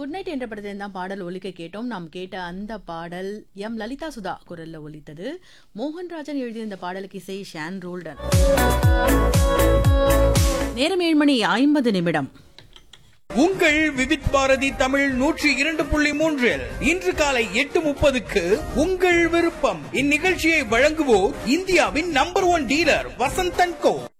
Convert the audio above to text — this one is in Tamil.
குட் நைட் என்ற படத்தில் தான் பாடல் ஒலிக்க கேட்டோம். நாம் கேட்ட அந்த பாடல் எம் லலிதா சுதா குரல்ல ஒலித்தது. மோகன்ராஜன் எழுதிய இந்த பாடலுக்கு இசை ஷான் ரோல்டன். நேரம் 7:50. உங்கள் விவித் பாரதி தமிழ் 102.3 இன்று காலை 8:30க்கு உங்கள் விருப்பம். இந்நிகழ்ச்சியை வழங்குவோர் இந்தியாவின் நம்பர் 1 டீலர் வசந்த் & கோ.